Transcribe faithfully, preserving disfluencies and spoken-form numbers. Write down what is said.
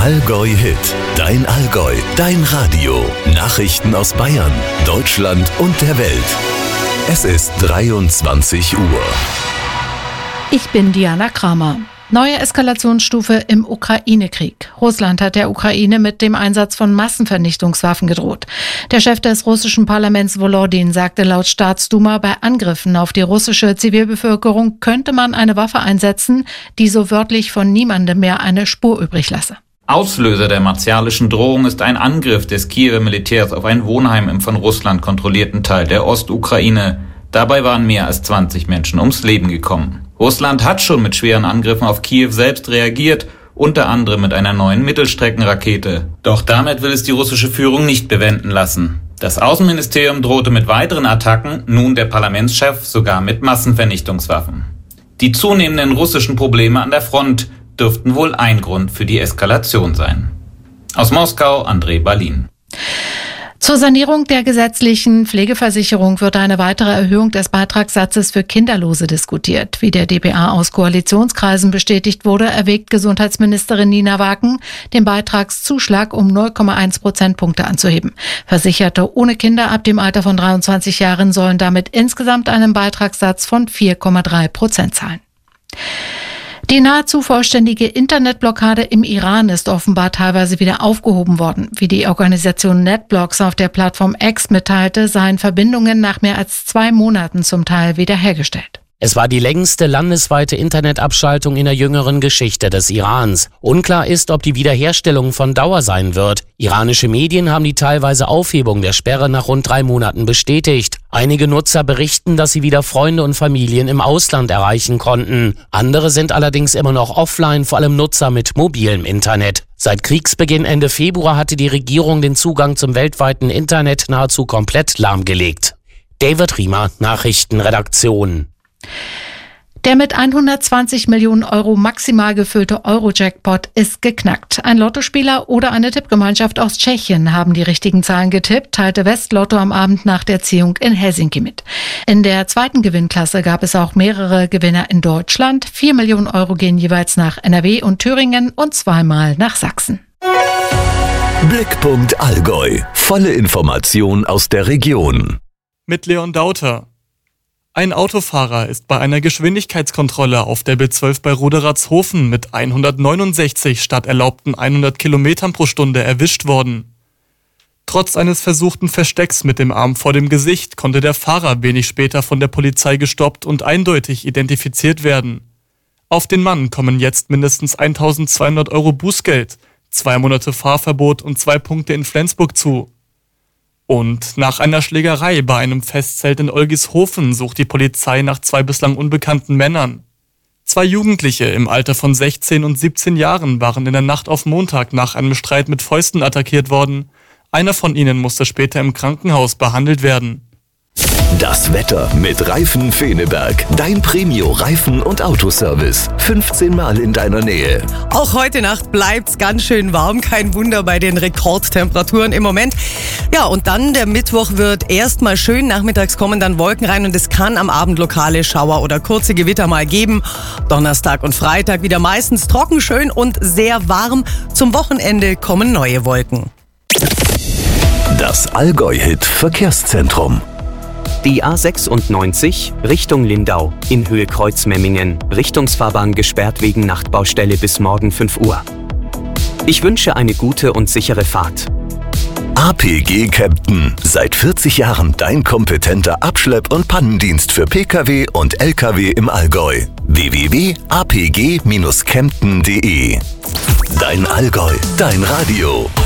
Allgäu Hit. Dein Allgäu, dein Radio. Nachrichten aus Bayern, Deutschland und der Welt. Es ist dreiundzwanzig Uhr. Ich bin Diana Kramer. Neue Eskalationsstufe im Ukraine-Krieg. Russland hat der Ukraine mit dem Einsatz von Massenvernichtungswaffen gedroht. Der Chef des russischen Parlaments Volodin sagte laut Staatsduma, bei Angriffen auf die russische Zivilbevölkerung könnte man eine Waffe einsetzen, die so wörtlich von niemandem mehr eine Spur übrig lasse. Auslöser der martialischen Drohung ist ein Angriff des Kiewer Militärs auf ein Wohnheim im von Russland kontrollierten Teil der Ostukraine. Dabei waren mehr als zwanzig Menschen ums Leben gekommen. Russland hat schon mit schweren Angriffen auf Kiew selbst reagiert, unter anderem mit einer neuen Mittelstreckenrakete. Doch damit will es die russische Führung nicht bewenden lassen. Das Außenministerium drohte mit weiteren Attacken, nun der Parlamentschef sogar mit Massenvernichtungswaffen. Die zunehmenden russischen Probleme an der Front dürften wohl ein Grund für die Eskalation sein. Aus Moskau, André Balin. Zur Sanierung der gesetzlichen Pflegeversicherung wird eine weitere Erhöhung des Beitragssatzes für Kinderlose diskutiert. Wie der D P A aus Koalitionskreisen bestätigt wurde, erwägt Gesundheitsministerin Nina Wagen, den Beitragszuschlag um null Komma eins Prozentpunkte anzuheben. Versicherte ohne Kinder ab dem Alter von dreiundzwanzig Jahren sollen damit insgesamt einen Beitragssatz von vier Komma drei Prozent zahlen. Die nahezu vollständige Internetblockade im Iran ist offenbar teilweise wieder aufgehoben worden. Wie die Organisation NetBlocks auf der Plattform X mitteilte, seien Verbindungen nach mehr als zwei Monaten zum Teil wiederhergestellt. Es war die längste landesweite Internetabschaltung in der jüngeren Geschichte des Irans. Unklar ist, ob die Wiederherstellung von Dauer sein wird. Iranische Medien haben die teilweise Aufhebung der Sperre nach rund drei Monaten bestätigt. Einige Nutzer berichten, dass sie wieder Freunde und Familien im Ausland erreichen konnten. Andere sind allerdings immer noch offline, vor allem Nutzer mit mobilem Internet. Seit Kriegsbeginn Ende Februar hatte die Regierung den Zugang zum weltweiten Internet nahezu komplett lahmgelegt. David Riemer, Nachrichtenredaktion. Der mit hundertzwanzig Millionen Euro maximal gefüllte Euro-Jackpot ist geknackt. Ein Lottospieler oder eine Tippgemeinschaft aus Tschechien haben die richtigen Zahlen getippt, teilte Westlotto am Abend nach der Ziehung in Helsinki mit. In der zweiten Gewinnklasse gab es auch mehrere Gewinner in Deutschland. Vier Millionen Euro gehen jeweils nach N R W und Thüringen und zweimal nach Sachsen. Blickpunkt Allgäu. Volle Information aus der Region. Mit Leon Dauter. Ein Autofahrer ist bei einer Geschwindigkeitskontrolle auf der B zwölf bei Ruderatshofen mit hundertneunundsechzig statt erlaubten hundert Kilometern pro Stunde erwischt worden. Trotz eines versuchten Verstecks mit dem Arm vor dem Gesicht konnte der Fahrer wenig später von der Polizei gestoppt und eindeutig identifiziert werden. Auf den Mann kommen jetzt mindestens eintausendzweihundert Euro Bußgeld, zwei Monate Fahrverbot und zwei Punkte in Flensburg zu. Und nach einer Schlägerei bei einem Festzelt in Olgishofen sucht die Polizei nach zwei bislang unbekannten Männern. Zwei Jugendliche im Alter von sechzehn und siebzehn Jahren waren in der Nacht auf Montag nach einem Streit mit Fäusten attackiert worden. Einer von ihnen musste später im Krankenhaus behandelt werden. Das Wetter mit Reifen Feneberg. Dein Premio-Reifen- und Autoservice. fünfzehn Mal in deiner Nähe. Auch heute Nacht bleibt's ganz schön warm. Kein Wunder bei den Rekordtemperaturen im Moment. Ja, und dann der Mittwoch wird erstmal schön. Nachmittags kommen dann Wolken rein und es kann am Abend lokale Schauer oder kurze Gewitter mal geben. Donnerstag und Freitag wieder meistens trocken, schön und sehr warm. Zum Wochenende kommen neue Wolken. Das Allgäu-Hit Verkehrszentrum. Die A sechsundneunzig Richtung Lindau in Höhe Kreuzmemmingen. Richtungsfahrbahn gesperrt wegen Nachtbaustelle bis morgen fünf Uhr. Ich wünsche eine gute und sichere Fahrt. A P G Kempten. Seit vierzig Jahren dein kompetenter Abschlepp- und Pannendienst für Pkw und Lkw im Allgäu. w w w punkt a p g dash kempten punkt d e. Dein Allgäu, dein Radio.